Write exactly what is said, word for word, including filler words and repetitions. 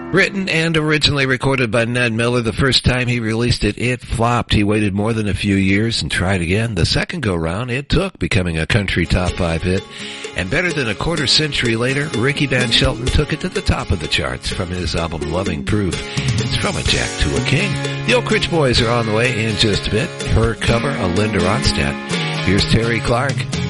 Written and originally recorded by Ned Miller, the first time he released it, it flopped. He waited more than a few years and tried again. The second go-round, it took, becoming a country top five hit. And better than a quarter century later, Ricky Van Shelton took it to the top of the charts from his album Loving Proof. It's From a Jack to a King. The Oak Ridge Boys are on the way in just a bit. Her cover, a Linda Ronstadt. Here's Terry Clark.